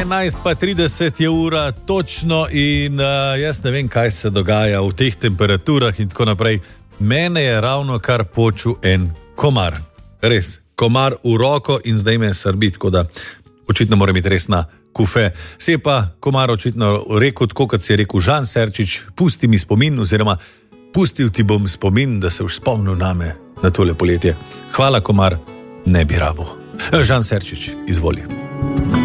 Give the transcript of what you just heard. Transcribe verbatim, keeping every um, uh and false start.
enajst pa trideset je ura točno in uh, jaz ne vem, kaj se dogaja v teh temperaturah in tako naprej. Mene je ravno kar počul en komar. Res, komar v roko in zdaj me srbi, tako da očitno moram biti res na kufe. Se je pa komar očitno rekel, tako kot si je rekel Žan Serčič, pusti mi spomin oziroma pustil ti bom spomin, da se už spomnil name na tole poletje. Hvala, komar, ne bi rabo. Žan Serčič, izvoli.